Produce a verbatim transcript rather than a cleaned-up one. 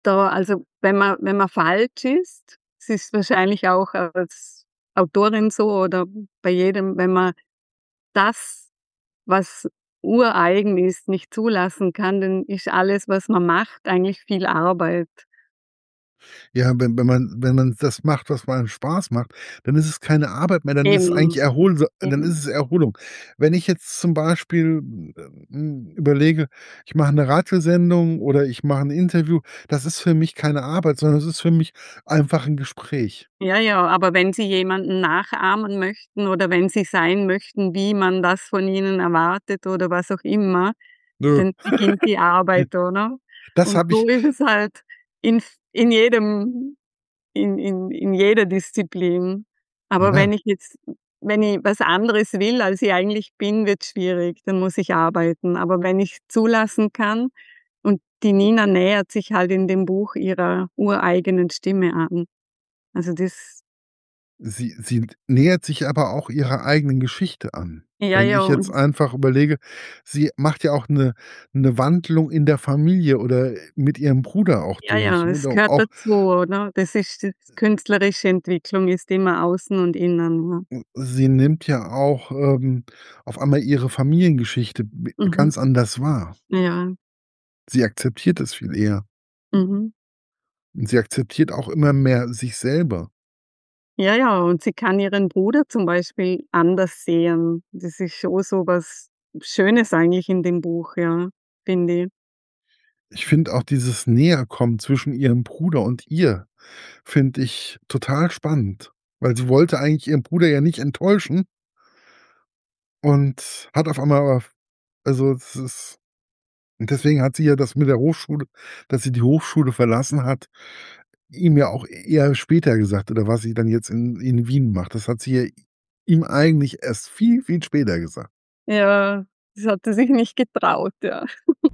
Da also, wenn man wenn man falsch ist, es ist wahrscheinlich auch als Autorin so oder bei jedem, wenn man das, was ureigen ist, nicht zulassen kann, dann ist alles, was man macht, eigentlich viel Arbeit. Ja, wenn wenn man wenn man das macht, was einem Spaß macht, dann ist es keine Arbeit mehr, dann ist es eigentlich Eben. erholsa dann ist Mhm. es Erholung. Wenn ich jetzt zum Beispiel, hm, überlege, ich mache 'ne Radiosendung oder ich mache 'n Interview, das ist für mich keine Arbeit, sondern es ist für mich einfach 'n Gespräch. Ja, ja, aber wenn Sie jemanden nachahmen möchten oder wenn Sie sein möchten, wie man das von Ihnen erwartet oder was auch immer, Nö. dann beginnt die Arbeit, oder? Das Und habe ich so ist es halt in v in jedem in in in jeder Disziplin. Aber Ja. wenn ich jetzt wenn ich was anderes will, als ich eigentlich bin, wird's schwierig, dann muss ich arbeiten. Aber wenn ich's zulassen kann und die Nina nähert sich halt in dem Buch ihrer ureigenen Stimme an. Also, das Sie sie nähert sich aber auch ihrer eigenen Geschichte an. Ja, Wenn ja, ich jetzt und einfach überlege, sie macht ja auch 'ne 'ne Wandlung in der Familie oder mit ihrem Bruder auch Ja, durch, ja, ne? es Do gehört auch dazu, oder? Das ist das künstlerische Entwicklung ist immer außen und innen, ja. Hm, sie nimmt ja auch, ähm, auf einmal ihre Familiengeschichte b Mhm. ganz anders wahr. Ja. Sie akzeptiert es viel eher. Mhm. Und sie akzeptiert auch immer mehr sich selber. Ja, ja, und sie kann ihren Bruder zum Beispiel anders sehen. Das ist schon so was Schönes eigentlich in dem Buch, ja, finde ich. Ich finde auch dieses Näherkommen zwischen ihrem Bruder und ihr, finde ich total spannend, weil sie wollte eigentlich ihren Bruder ja nicht enttäuschen und hat auf einmal aber f also, es ist und deswegen hat sie ja das mit der Hochschule dass sie die Hochschule verlassen hat, ihm ja auch eher später gesagt oder was sie dann jetzt in in Wien macht. Das hat sie ja ihm eigentlich erst viel, viel später gesagt. Ja, das hat sie sich nicht getraut, ja.